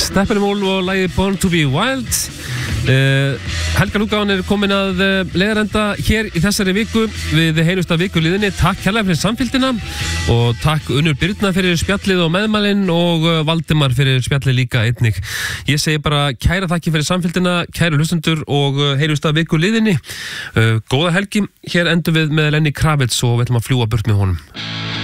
Steppenwolf og lagið Born to be Wild. Helgarútgáfan komin að leiðarenda hér í þessari viku. Við heyrumst að vikuliðinni. Takk kærlega fyrir samfylgdina og takk Unnur Birna fyrir spjallið og meðmælin og Valdimar fyrir spjallið líka einnig. Ég segi bara kæra þakki fyrir samfylgdina, kæru hlustendur og heyrumst að vikuliðinni. Góða helgi. Hér endum við með Lenny Kravitz og við ætlum að fljúga burt með honum.